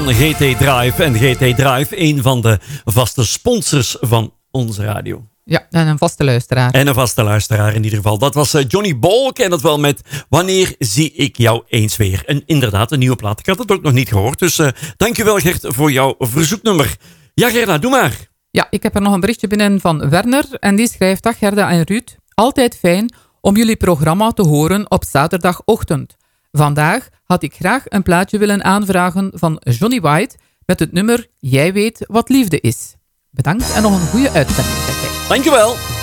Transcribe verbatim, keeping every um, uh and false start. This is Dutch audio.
G T Drive. En G T Drive, een van de vaste sponsors van onze radio. Ja, en een vaste luisteraar. En een vaste luisteraar in ieder geval. Dat was Johnny Bolk en dat wel met Wanneer zie ik jou eens weer. En inderdaad, een nieuwe plaat. Ik had het ook nog niet gehoord. Dus uh, dankjewel Gert voor jouw verzoeknummer. Ja Gerda, doe maar. Ja, ik heb er nog een berichtje binnen van Werner. En die schrijft: Dag Gerda en Ruud. Altijd fijn om jullie programma te horen op zaterdagochtend. Vandaag had ik graag een plaatje willen aanvragen van Johnny White met het nummer Jij weet wat liefde is. Bedankt en nog een goede uitzending. Dankjewel.